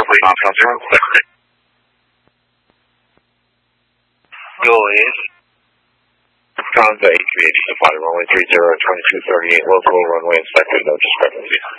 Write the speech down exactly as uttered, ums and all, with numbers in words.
complete Moscow zero. Go ahead. Conza eight three eight, flight runway three zero, twenty-two thirty-eight, local runway inspected, no discrepancies.